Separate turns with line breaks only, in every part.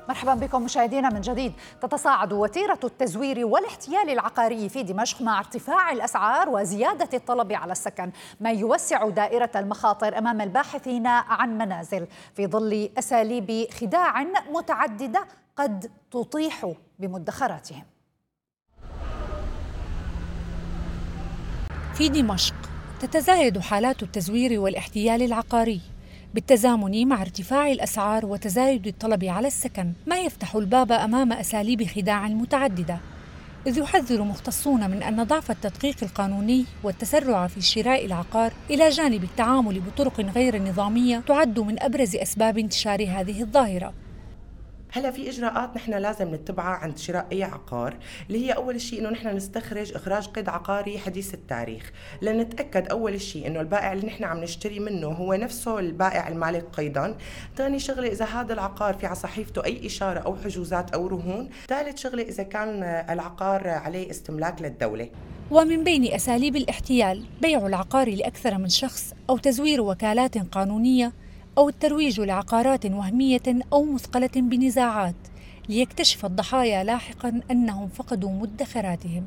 مرحبا بكم مشاهدينا من جديد. تتصاعد وتيرة التزوير والاحتيال العقاري في دمشق مع ارتفاع الأسعار وزيادة الطلب على السكن، ما يوسع دائرة المخاطر أمام الباحثين عن منازل في ظل أساليب خداع متعددة قد تطيح بمدخراتهم.
في دمشق تتزايد حالات التزوير والاحتيال العقاري بالتزامن مع ارتفاع الأسعار وتزايد الطلب على السكن، ما يفتح الباب أمام أساليب خداع متعددة، إذ يحذر مختصون من أن ضعف التدقيق القانوني والتسرع في شراء العقار إلى جانب التعامل بطرق غير نظامية تعد من أبرز أسباب انتشار هذه الظاهرة.
هلا في اجراءات نحن لازم نتبعها عند شراء اي عقار، اللي هي اول شيء انه نحن نستخرج اخراج قيد عقاري حديث التاريخ، لنتاكد اول شيء انه البائع اللي نحن عم نشتري منه هو نفسه البائع المالك قيدا. ثاني شغله اذا هذا العقار في على صحيفته اي اشاره او حجوزات او رهون. ثالث شغله اذا كان العقار عليه استملاك للدوله.
ومن بين اساليب الاحتيال بيع العقار لاكثر من شخص او تزوير وكالات قانونيه أو الترويج لعقارات وهمية أو مثقلة بنزاعات، ليكتشف الضحايا لاحقاً أنهم فقدوا مدخراتهم.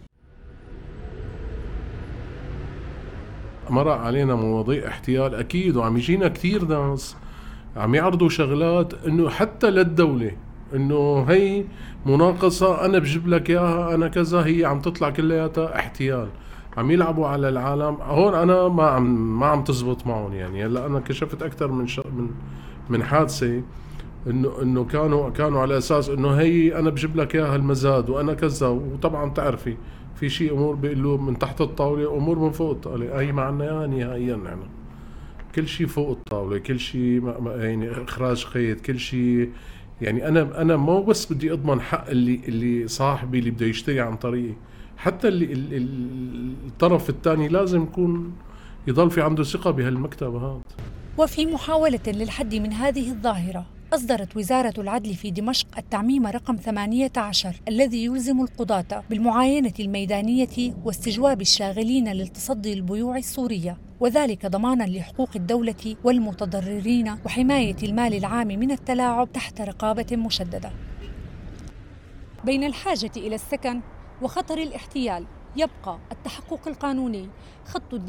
مرق علينا مواضيع احتيال أكيد، وعم يجينا كثير ناس عم يعرضوا شغلات إنه حتى للدولة إنه هي مناقصة، أنا بجيب لك إياها، أنا كذا، هي عم تطلع كلياتها احتيال. عم يلعبوا على العالم. هون انا ما عم تزبط معهم. يعني هلا انا كشفت اكثر من حادثه انه كانوا على اساس انه هي انا بجيب لك اياها المزاد وانا كذا. وطبعا بتعرفي في شيء امور بيقولوا من تحت الطاوله، امور من فوق الطاوله. هي ما عندنا اياها نهائيا. نحن كل شيء فوق الطاوله، كل شيء يعني اخراج قيد، كل شيء. يعني انا مو بس بدي اضمن حق اللي صاحبي اللي بده يشتري عن طريقي، حتى الطرف الثاني لازم يكون يضل في عنده ثقة بهالمكتب هذا.
وفي محاولة للحد من هذه الظاهرة، أصدرت وزارة العدل في دمشق التعميم رقم 18 الذي يلزم القضاة بالمعاينة الميدانية واستجواب الشاغلين للتصدي للبيوع السورية، وذلك ضماناً لحقوق الدولة والمتضررين وحماية المال العام من التلاعب تحت رقابة مشددة. بين الحاجة إلى السكن وخطر الاحتيال يبقى التحقق القانوني خط